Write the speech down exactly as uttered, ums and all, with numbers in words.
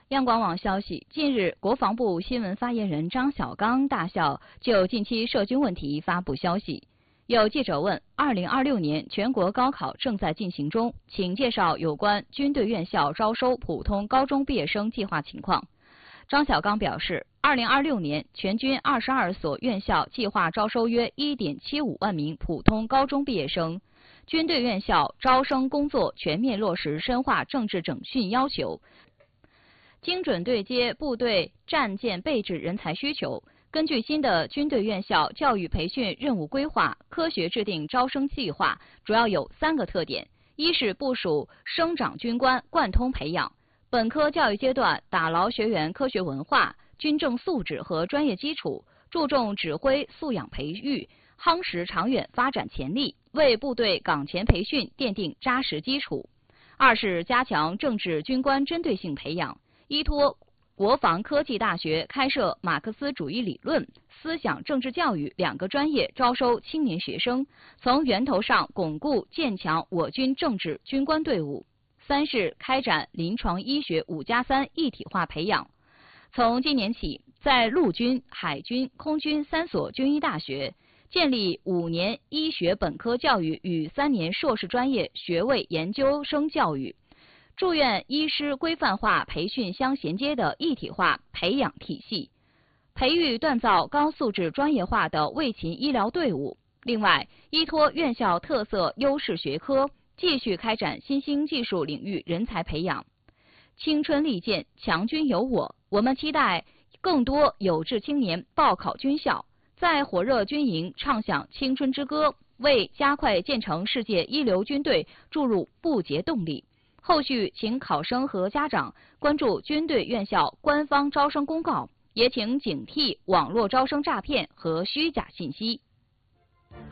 央广网消息，近日，国防部新闻发言人张晓刚大校就近期涉军问题发布消息。有记者问：二零二六年全国高考正在进行中，请介绍有关军队院校招收普通高中毕业生计划情况。张晓刚表示，二零二六年全军二十二所院校计划招收约 一点七五万名普通高中毕业生。军队院校招生工作全面落实深化政治整训要求，精准对接部队战舰备制人才需求，根据新的军队院校教育培训任务规划，科学制定招生计划，主要有三个特点：一是部署生长军官贯通培养，本科教育阶段打牢学员科学文化、军政素质和专业基础，注重指挥素养培育，夯实长远发展潜力，为部队岗前培训奠定扎实基础。二是加强政治军官针对性培养，依托国防科技大学开设马克思主义理论、思想政治教育两个专业招收青年学生，从源头上巩固建强我军政治军官队伍。三是开展临床医学五加三一体化培养，从今年起，在陆军、海军、空军三所军医大学建立五年医学本科教育与三年硕士专业学位研究生教育，住院医师规范化培训相衔接的一体化培养体系，培育锻造高素质专业化的卫勤医疗队伍。另外，依托院校特色优势学科，继续开展新兴技术领域人才培养。青春利剑，强军有我，我们期待更多有志青年报考军校，在火热军营唱响青春之歌，为加快建成世界一流军队注入不竭动力。后续请考生和家长关注军队院校官方招生公告，也请警惕网络招生诈骗和虚假信息。